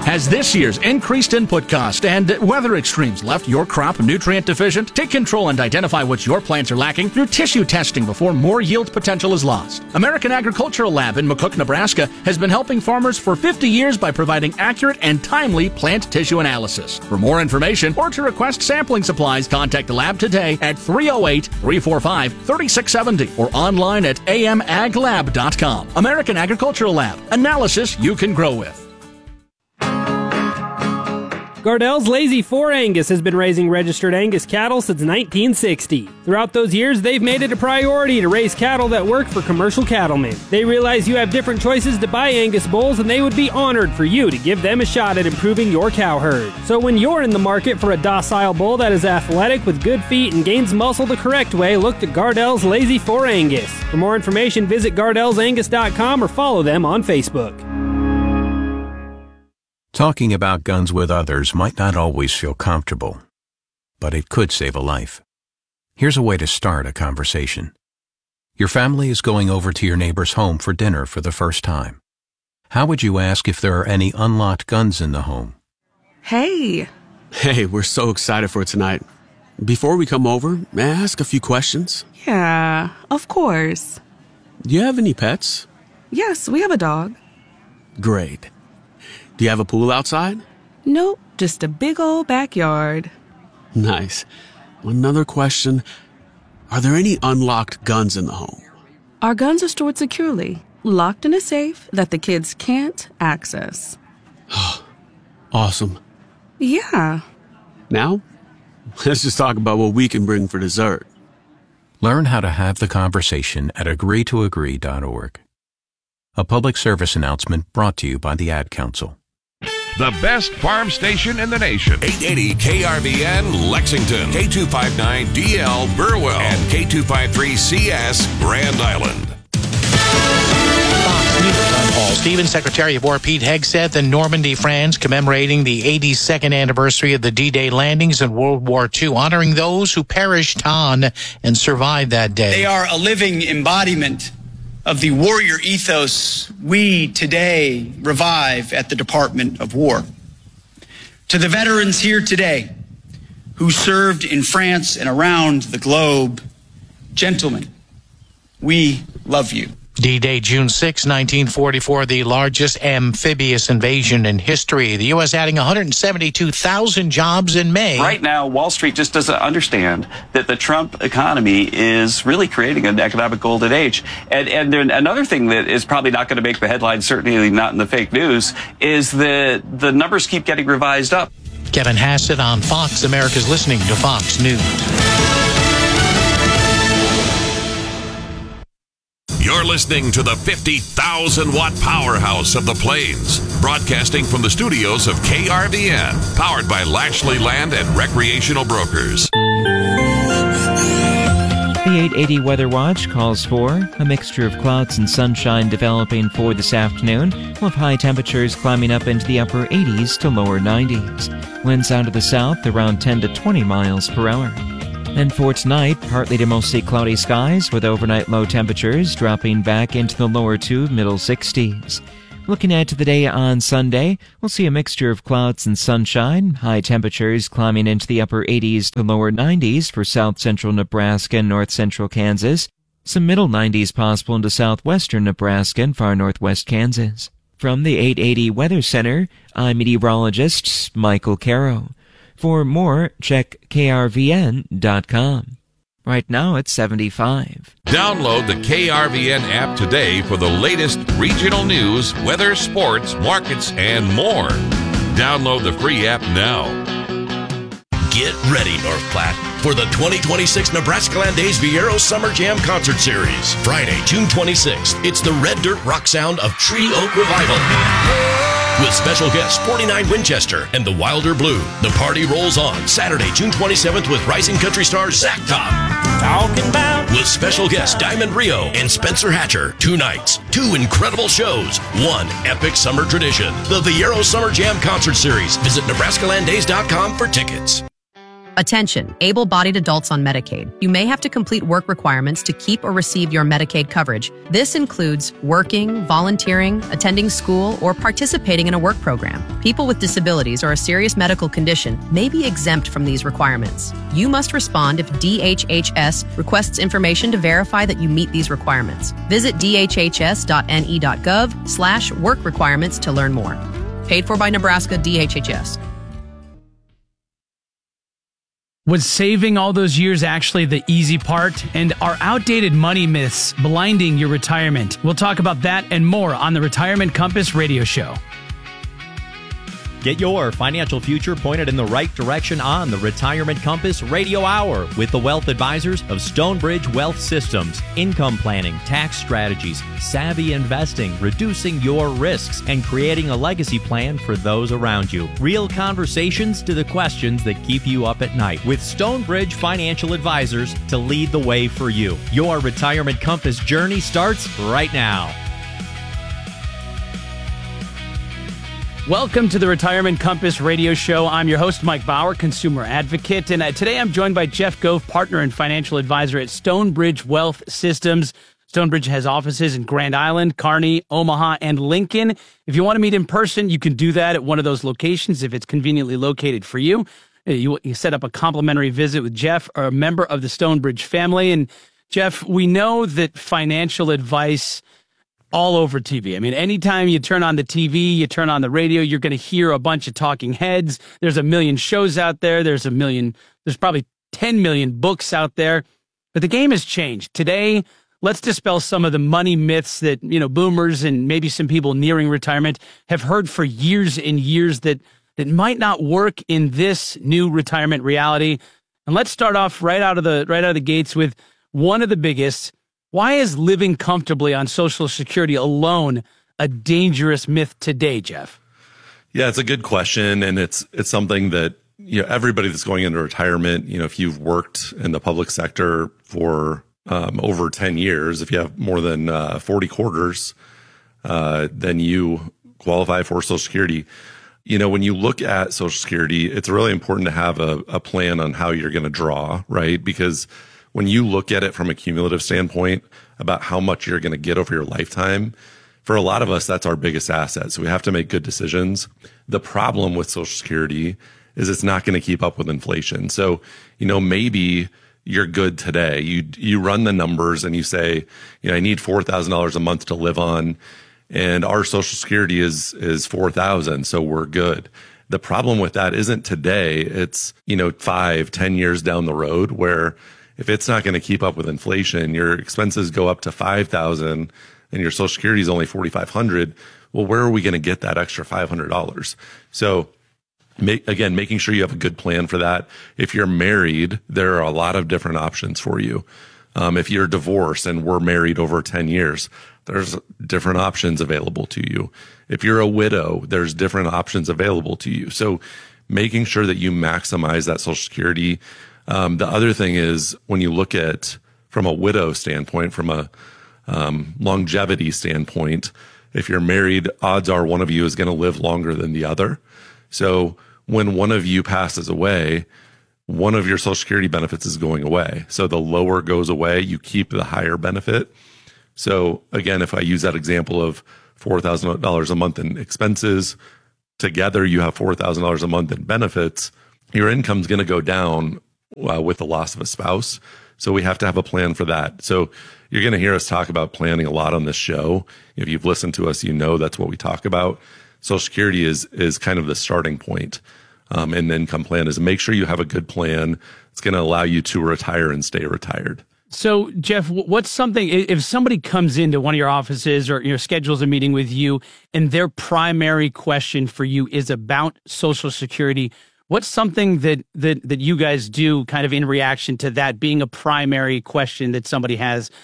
Has this year's increased input cost and weather extremes left your crop nutrient deficient? Take control and identify what your plants are lacking through tissue testing before more yield potential is lost. American Agricultural Lab in McCook, Nebraska has been helping farmers for 50 years by providing accurate and timely plant tissue analysis. For more information or to request sampling supplies, contact the lab today at 308-345-3670 or online at amaglab.com. American Agricultural Lab. Analysis you can grow with. Gardell's Lazy 4 Angus has been raising registered Angus cattle since 1960. Throughout those years, they've made it a priority to raise cattle that work for commercial cattlemen. They realize you have different choices to buy Angus bulls, and they would be honored for you to give them a shot at improving your cow herd. So when you're in the market for a docile bull that is athletic with good feet and gains muscle the correct way, look to Gardell's Lazy 4 Angus. For more information, visit GardellsAngus.com or follow them on Facebook. Talking about guns with others might not always feel comfortable, but it could save a life. Here's a way to start a conversation. Your family is going over to your neighbor's home for dinner for the first time. How would you ask if there are any unlocked guns in the home? Hey, we're so excited for tonight. Before we come over, may I ask a few questions? Yeah, of course. Do you have any pets? Yes, we have a dog. Great. Do you have a pool outside? Nope, just a big old backyard. Nice. Another question. Are there any unlocked guns in the home? Our guns are stored securely, locked in a safe that the kids can't access. Awesome. Yeah. Now, let's just talk about what we can bring for dessert. Learn how to have the conversation at agreetoagree.org. A public service announcement brought to you by the Ad Council. The best farm station in the nation. 880 KRVN Lexington, K259DL Burwell, and K253CS Grand Island. Paul Stevens, Secretary of War Pete Hegseth in Normandy, France, commemorating the 82nd anniversary of the D-Day landings in World War II, honoring those who perished on and survived that day. They are a living embodiment of the warrior ethos we today revive at the Department of War. To the veterans here today who served in France and around the globe, gentlemen, we love you. D-Day, June 6, 1944, the largest amphibious invasion in history. The U.S. adding 172,000 jobs in May. Right now, Wall Street just doesn't understand that the Trump economy is really creating an economic golden age. And then another thing that is probably not going to make the headlines, certainly not in the fake news, is that the numbers keep getting revised up. Kevin Hassett on Fox. America's listening to Fox News. You're listening to the 50,000-watt powerhouse of the Plains, broadcasting from the studios of KRVN, powered by Lashley Land and Recreational Brokers. The 880 Weather Watch calls for a mixture of clouds and sunshine developing for this afternoon, with high temperatures climbing up into the upper 80s to lower 90s. Winds out of the south around 10 to 20 miles per hour. And for tonight, partly to mostly cloudy skies with overnight low temperatures dropping back into the lower to middle 60s. Looking ahead to the day on Sunday, we'll see a mixture of clouds and sunshine, high temperatures climbing into the upper 80s to lower 90s for south-central Nebraska and north-central Kansas. Some middle 90s possible into southwestern Nebraska and far northwest Kansas. From the 880 Weather Center, I'm meteorologist Michael Caro. For more, check krvn.com. Right now, it's 75. Download the KRVN app today for the latest regional news, weather, sports, markets, and more. Download the free app now. Get ready, North Platte, for the 2026 Nebraska Land Days Viero Summer Jam Concert Series. Friday, June 26th, it's the Red Dirt Rock sound of Tree Oak Revival. With special guests 49 Winchester and the Wilder Blue. The party rolls on Saturday, June 27th with rising country star Zach Top. Talking about with special guests Diamond Rio and Spencer Hatcher. 2 nights, 2 incredible shows, 1 epic summer tradition. The Viero Summer Jam Concert Series. Visit NebraskaLandDays.com for tickets. Attention, able-bodied adults on Medicaid. You may have to complete work requirements to keep or receive your Medicaid coverage. This includes working, volunteering, attending school, or participating in a work program. People with disabilities or a serious medical condition may be exempt from these requirements. You must respond if DHHS requests information to verify that you meet these requirements. Visit dhhs.ne.gov/work requirements to learn more. Paid for by Nebraska DHHS. Was saving all those years actually the easy part? And are outdated money myths blinding your retirement? We'll talk about that and more on the Retirement Compass radio show. Get your financial future pointed in the right direction on the Retirement Compass Radio Hour with the wealth advisors of Stonebridge Wealth Systems. Income planning, tax strategies, savvy investing, reducing your risks, and creating a legacy plan for those around you. Real conversations to the questions that keep you up at night with Stonebridge Financial Advisors to lead the way for you. Your Retirement Compass journey starts right now. Welcome to the Retirement Compass radio show. I'm your host, Mike Bauer, consumer advocate. And today I'm joined by Jeff Gove, partner and financial advisor at Stonebridge Wealth Systems. Stonebridge has offices in Grand Island, Kearney, Omaha, and Lincoln. If you want to meet in person, you can do that at one of those locations if it's conveniently located for you. You set up a complimentary visit with Jeff or a member of the Stonebridge family. And Jeff, we know that financial advice all over TV. I mean, anytime you turn on the TV, you turn on the radio, you're going to hear a bunch of talking heads. There's a million shows out there. There's probably 10 million books out there. But the game has changed. Today, let's dispel some of the money myths that, boomers and maybe some people nearing retirement have heard for years and years that might not work in this new retirement reality. And let's start off right out of the gates with one of the biggest. Why is living comfortably on Social Security alone a dangerous myth today, Jeff? Yeah, it's a good question, and it's something that everybody that's going into retirement, if you've worked in the public sector for over 10 years, if you have more than 40 quarters, then you qualify for Social Security. When you look at Social Security, it's really important to have a plan on how you're going to draw, right? Because when you look at it from a cumulative standpoint about how much you're going to get over your lifetime, for a lot of us, that's our biggest asset. So we have to make good decisions. The problem with Social Security is it's not going to keep up with inflation. So, maybe you're good today. You run the numbers and you say, I need $4,000 a month to live on, and our Social Security is $4,000, so we're good. The problem with that isn't today. It's, 5-10 years down the road, where if it's not going to keep up with inflation, your expenses go up to $5,000 and your Social Security is only $4,500. Well, where are we going to get that extra $500? So making sure you have a good plan for that. If you're married, there are a lot of different options for you. If you're divorced and we're married over 10 years, there's different options available to you. If you're a widow, there's different options available to you. So making sure that you maximize that Social Security. The other thing is, when you look at from a widow standpoint, from a longevity standpoint, if you're married, odds are one of you is going to live longer than the other. So when one of you passes away, one of your Social Security benefits is going away. So the lower goes away, you keep the higher benefit. So again, if I use that example of $4,000 a month in expenses, together you have $4,000 a month in benefits, your income's going to go down with the loss of a spouse. So we have to have a plan for that. So you're going to hear us talk about planning a lot on this show. If you've listened to us, that's what we talk about. Social Security is kind of the starting point. And the income plan is make sure you have a good plan. It's going to allow you to retire and stay retired. So, Jeff, what's something, if somebody comes into one of your offices or schedules a meeting with you and their primary question for you is about Social Security, what's something that you guys do kind of in reaction to that being a primary question that somebody has